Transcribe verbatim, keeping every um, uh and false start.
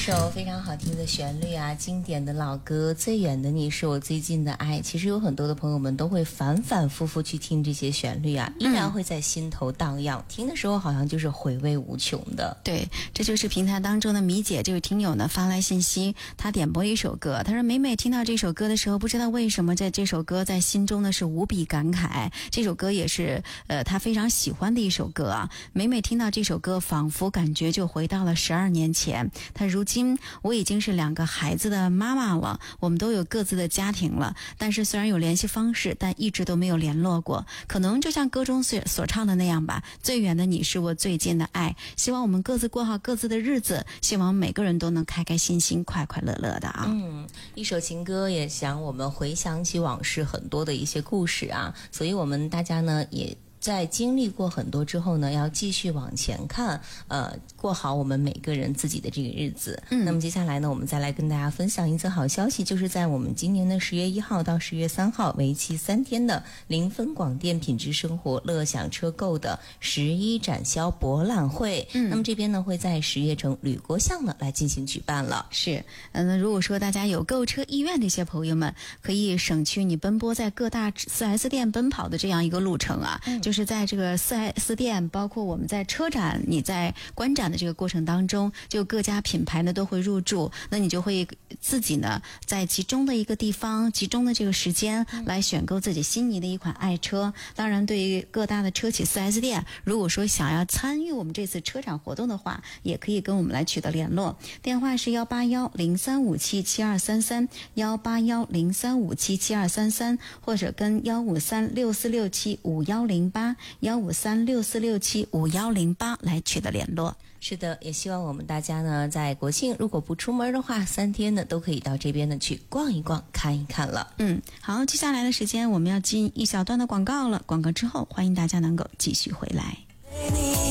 首非常好听的旋律啊，经典的老歌《最远的你是我最近的爱》，其实有很多的朋友们都会反反复复去听这些旋律啊，依然会在心头荡漾、嗯、听的时候好像就是回味无穷的。 对，这就是平台当中的米姐这位听友呢发来信息，他点播一首歌，他说每每听到这首歌的时候，不知道为什么在这首歌在心中呢是无比感慨，这首歌也是呃他非常喜欢的一首歌啊，每每听到这首歌仿佛感觉就回到了十二年前。他如今我已经是两个孩子的妈妈了，我们都有各自的家庭了，但是虽然有联系方式，但一直都没有联络过。可能就像歌中所所唱的那样吧，最远的你是我最近的爱，希望我们各自过好各自的日子，希望每个人都能开开心心快快乐乐的啊。 嗯，一首情歌也想我们回想起往事很多的一些故事啊，所以我们大家呢也在经历过很多之后呢，要继续往前看，呃，过好我们每个人自己的这个日子。嗯，那么接下来呢，我们再来跟大家分享一则好消息，就是在我们今年的十月一号到十月三号，为期三天的零分广电品质生活乐享车购的十一展销博览会。嗯，那么这边呢会在十月城吕国巷呢来进行举办了。 是，嗯，如果说大家有购车意愿的一些朋友们，可以省去你奔波在各大 四 S 店奔跑的这样一个路程啊。嗯，就是在这个 四 S 店，包括我们在车展，你在观展的这个过程当中，就各家品牌呢都会入驻，那你就会自己呢在集中的一个地方，集中的这个时间来选购自己心仪的一款爱车。当然对于各大的车企 四 S 店，如果说想要参与我们这次车展活动的话，也可以跟我们来取得联络，电话是幺八幺零三五七七二三三，幺八幺零三五七七二三三，或者跟幺五三六四六七五幺零八幺五三六四六七五幺零八来取得联络。 是的，也希望我们大家呢在国庆如果不出门的话，三天呢都可以到这边呢去逛一逛看一看了。 嗯，好，接下来的时间我们要进一小段的广告了，广告之后欢迎大家能够继续回来。